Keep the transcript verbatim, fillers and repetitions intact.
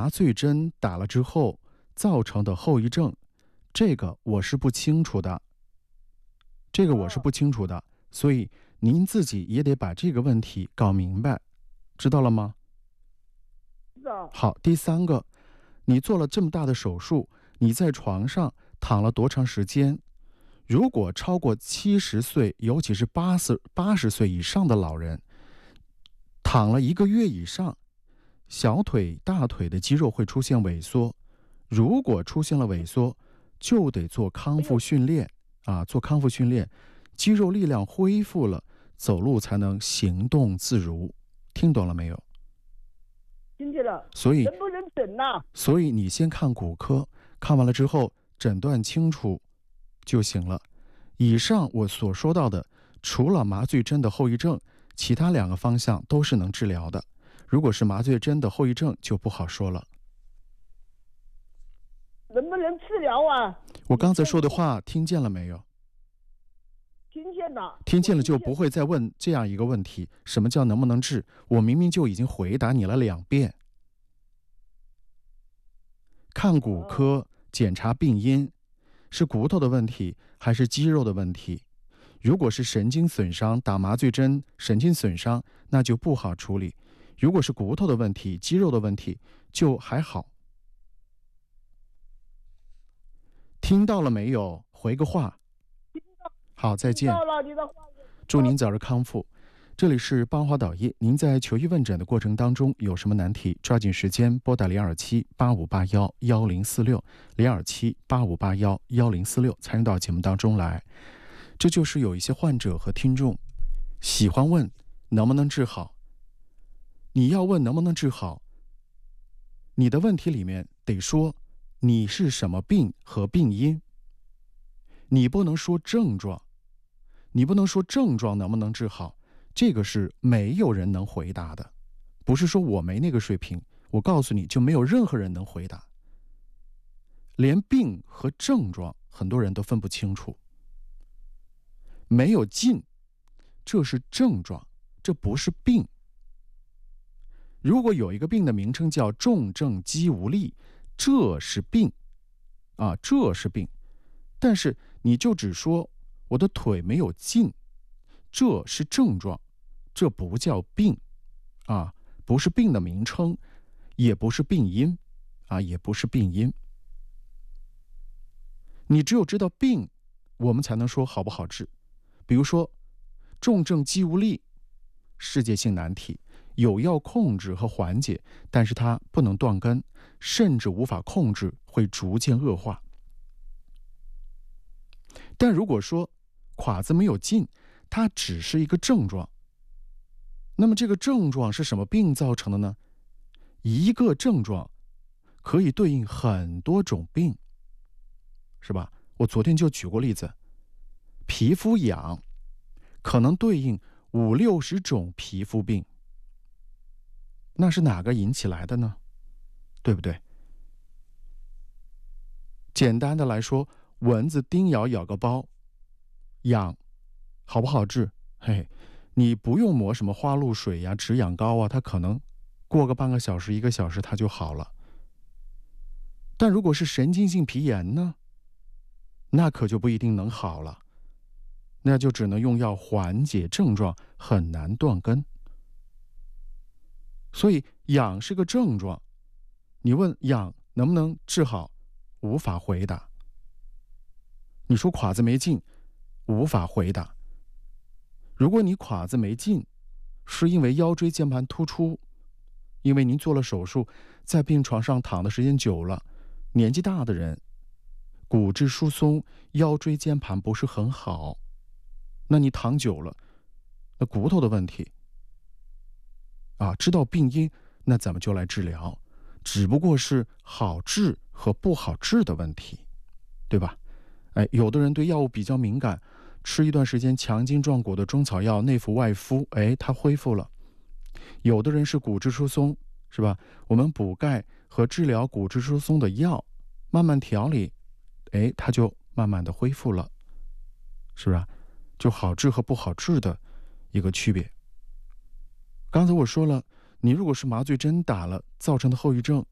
麻醉针打了之后造成的后遗症，这个我是不清楚的，这个我是不清楚的，所以您自己也得把这个问题搞明白，知道了吗？好，第三个，你做了这么大的手术，你在床上躺了多长时间？如果超过七十岁，尤其是八十八十岁以上的老人，躺了一个月以上，小腿、大腿的肌肉会出现萎缩。如果出现了萎缩，就得做康复训练啊，做康复训练，肌肉力量恢复了，走路才能行动自如。听懂了没有？ 听见了。 所以能不能整啊？ 所以你先看骨科，看完了之后诊断清楚就行了。以上我所说到的，除了麻醉针的后遗症，其他两个方向都是能治疗的。如果是麻醉针的后遗症，就不好说了。 能不能治疗啊？ 我刚才说的话听见了没有？ 听见了。 听见了就不会再问这样一个问题：什么叫能不能治？我明明就已经回答你了两遍。看骨科检查病因，是骨头的问题还是肌肉的问题？如果是神经损伤，打麻醉针，神经损伤，那就不好处理。如果是骨头的问题，肌肉的问题，就还好。听到了没有？回个话。好，再见。 到了你的话。 祝您早日康复。这里是邦华导业，您在求医问诊的过程当中有什么难题，抓紧时间拨打零二七八五八幺幺零四六零二七八五八幺幺零四六参与到节目当中来。这就是有一些患者和听众喜欢问能不能治好。你要问能不能治好，你的问题里面得说你是什么病和病因，你不能说症状，你不能说症状能不能治好，这个是没有人能回答的。不是说我没那个水平，我告诉你就没有任何人能回答。连病和症状很多人都分不清楚。没有劲，这是症状，这不是病。如果有一个病的名称叫重症肌无力，这是病啊，这是病。但是你就只说我的腿没有劲，这是症状，这不叫病啊，不是病的名称，也不是病因啊，也不是病因。你只有知道病，我们才能说好不好治。比如说重症肌无力，世界性难题，有药控制和缓解，但是它不能断根，甚至无法控制，会逐渐恶化。但如果说垮子没有劲，它只是一个症状，那么这个症状是什么病造成的呢？一个症状可以对应很多种病，是吧？我昨天就举过例子，皮肤痒可能对应五六十种皮肤病，那是哪个引起来的呢？对不对？简单的来说，蚊子叮咬咬个包，痒，好不好治？嘿，你不用抹什么花露水呀、止痒膏啊，它可能过个半个小时、一个小时它就好了。但如果是神经性皮炎呢，那可就不一定能好了，那就只能用药缓解症状，很难断根。所以痒是个症状，你问痒能不能治好，无法回答。你说垮子没劲，无法回答。如果你垮子没劲，是因为腰椎间盘突出，因为您做了手术，在病床上躺的时间久了，年纪大的人，骨质疏松，腰椎间盘不是很好，那你躺久了，那骨头的问题啊，知道病因，那咱们就来治疗，只不过是好治和不好治的问题，对吧？哎，有的人对药物比较敏感，吃一段时间强筋壮骨的中草药，内服外敷，哎，它恢复了。有的人是骨质疏松，是吧？我们补钙和治疗骨质疏松的药，慢慢调理，哎，它就慢慢的恢复了，是吧？就好治和不好治的一个区别。刚才我说了，你如果是麻醉针打了造成的后遗症，